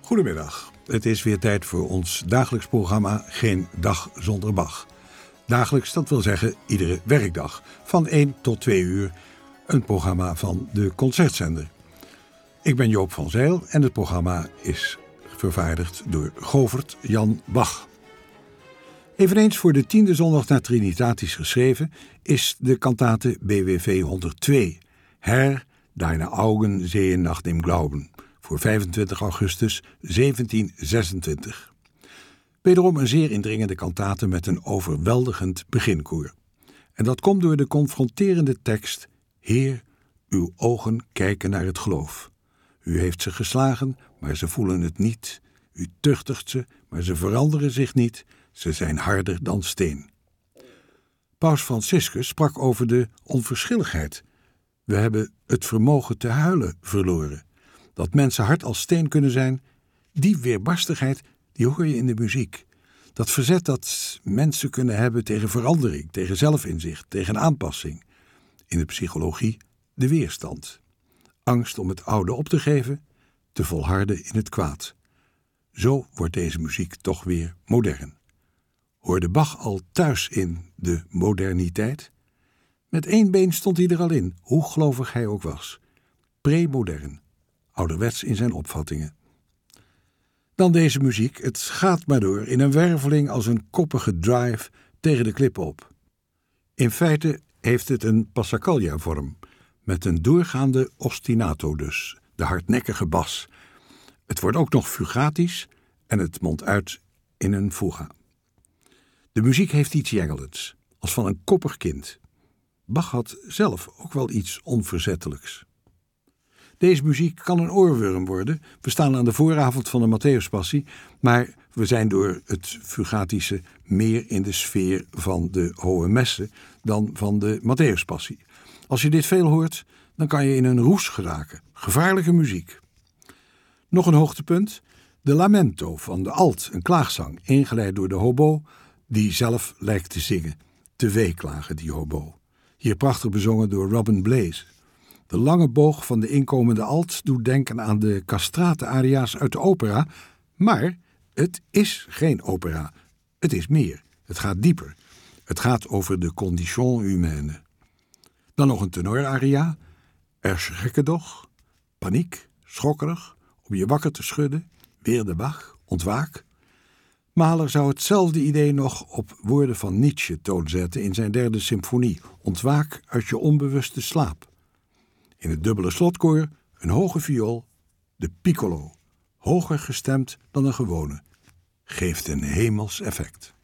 Goedemiddag, het is weer tijd voor ons dagelijks programma Geen Dag Zonder Bach. Dagelijks, dat wil zeggen iedere werkdag, van 1 tot 2 uur, een programma van de Concertzender. Ik ben Joop van Zijl en het programma is vervaardigd door Govert Jan Bach. Eveneens voor de 10e zondag na Trinitatis geschreven is de kantate BWV 102, Herr, deine Augen sehen nach dem Glauben, voor 25 augustus 1726. Wederom een zeer indringende kantate met een overweldigend beginkoor. En dat komt door de confronterende tekst: Heer, uw ogen kijken naar het geloof. U heeft ze geslagen, maar ze voelen het niet. U tuchtigt ze, maar ze veranderen zich niet. Ze zijn harder dan steen. Paus Franciscus sprak over de onverschilligheid. We hebben het vermogen te huilen verloren. Dat mensen hard als steen kunnen zijn, die weerbarstigheid, die hoor je in de muziek. Dat verzet dat mensen kunnen hebben tegen verandering, tegen zelfinzicht, tegen aanpassing. In de psychologie de weerstand. Angst om het oude op te geven, te volharden in het kwaad. Zo wordt deze muziek toch weer modern. Hoorde Bach al thuis in de moderniteit? Met 1 been stond hij er al in, hoe gelovig hij ook was. Premodern, ouderwets in zijn opvattingen. Dan deze muziek, het gaat maar door in een werveling als een koppige drive tegen de klippen op. In feite heeft het een passacaglia-vorm, met een doorgaande ostinato dus, de hardnekkige bas. Het wordt ook nog fugatisch en het mondt uit in een fuga. De muziek heeft iets jengelends, als van een koppig kind. Bach had zelf ook wel iets onverzettelijks. Deze muziek kan een oorworm worden. We staan aan de vooravond van de Matthäuspassie, maar we zijn door het fugatische meer in de sfeer van de hohe messen dan van de Matthäuspassie. Als je dit veel hoort, dan kan je in een roes geraken. Gevaarlijke muziek. Nog een hoogtepunt, de lamento van de alt, een klaagzang, ingeleid door de hobo, die zelf lijkt te zingen. Te weeklagen, die hobo. Hier prachtig bezongen door Robin Blaze. De lange boog van de inkomende alt doet denken aan de castrate-aria's uit de opera, maar het is geen opera. Het is meer. Het gaat dieper. Het gaat over de condition humaine. Dan nog een tenoraria. Erschrekke doch. Paniek, schokkerig, om je wakker te schudden. Weer de Bach, ontwaak. Mahler zou hetzelfde idee nog op woorden van Nietzsche toonzetten in zijn 3e symfonie. Ontwaak uit je onbewuste slaap. In het dubbele slotkoor een hoge viool, de piccolo, hoger gestemd dan een gewone. Geeft een hemels effect.